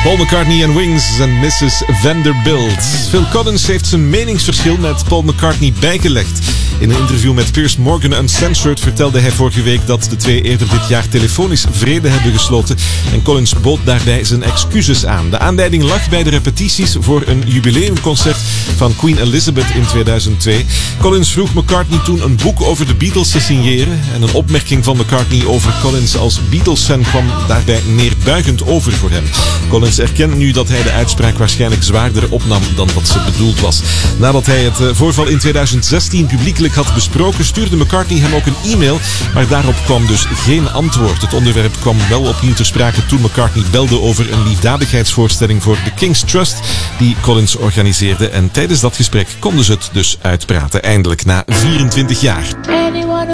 Paul McCartney en Wings en Mrs. Vanderbilt. Phil Collins heeft zijn meningsverschil met Paul McCartney bijgelegd. In een interview met Piers Morgan Uncensored vertelde hij vorige week dat de twee eerder dit jaar telefonisch vrede hebben gesloten. En Collins bood daarbij zijn excuses aan. De aanleiding lag bij de repetities voor een jubileumconcert van Queen Elizabeth in 2002. Collins vroeg McCartney toen een boek over de Beatles te signeren. En een opmerking van McCartney over Collins als Beatles-fan kwam daarbij neerbuigend over voor hem. Collins erkent nu dat hij de uitspraak waarschijnlijk zwaarder opnam dan wat ze bedoeld was. Nadat hij het voorval in 2016 publiekelijk had besproken, stuurde McCartney hem ook een e-mail, maar daarop kwam dus geen antwoord. Het onderwerp kwam wel opnieuw ter sprake toen McCartney belde over een liefdadigheidsvoorstelling voor de King's Trust die Collins organiseerde. En tijdens dat gesprek konden ze het dus uitpraten, eindelijk na 24 jaar.